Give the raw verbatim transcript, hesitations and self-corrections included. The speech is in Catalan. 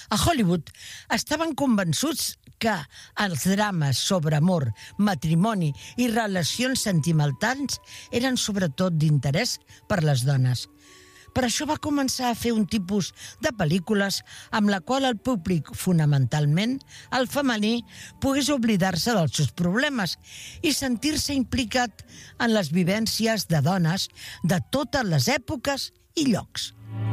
A Hollywood estaven convençuts que els drames sobre amor, matrimoni i relacions sentimentals eren sobretot d'interès per les dones. Per això va començar a fer un tipus de pel·lícules amb la qual el públic, fonamentalment el femení, pogués oblidar-se dels seus problemes i sentir-se implicat en les vivències de dones de totes les èpoques i llocs.